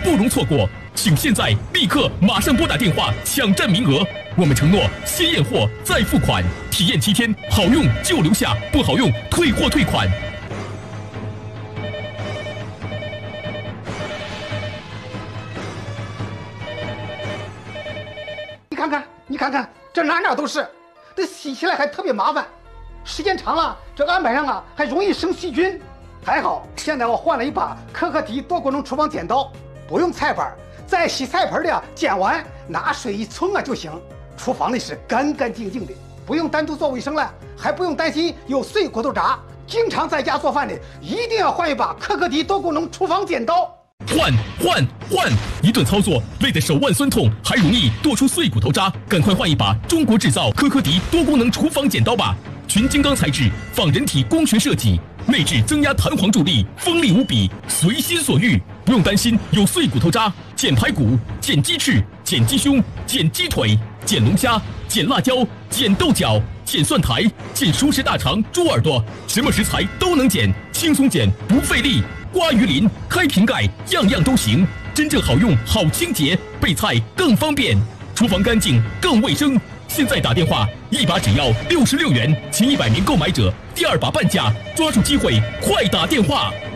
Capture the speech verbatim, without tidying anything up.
不容错过，请现在立刻马上拨打电话抢占名额。我们承诺先验货再付款，体验七天，好用就留下，不好用退货退款。 你看看，你看看，这哪哪都是，这洗起来还特别麻烦，时间长了，这案板上啊还容易生细菌。还好，现在我换了一把可可迪多功能厨房剪刀，不用菜板，在洗菜盆的剪完，拿水一冲啊就行。厨房里是干干净净的，不用单独做卫生了，还不用担心有碎骨头渣。经常在家做饭的，一定要换一把可可迪多功能厨房剪刀。 换换换！一顿操作累得手腕酸痛，还容易剁出碎骨头渣，赶快换一把中国制造可可迪多功能厨房剪刀吧！全金刚材质，仿人体工学设计，内置增压弹簧助力，锋利无比，随心所欲，不用担心有碎骨头渣。剪排骨、剪鸡翅、剪鸡胸、剪鸡腿、剪龙虾、剪辣椒、剪豆角、剪蒜苔、剪熟食大肠、猪耳朵，什么食材都能剪，轻松剪不费力。刮鱼鳞、开瓶盖，样样都行，真正好用、好清洁，备菜更方便，厨房干净更卫生。现在打电话，一把只要六十六元，前一百名购买者第二把半价，抓住机会，快打电话！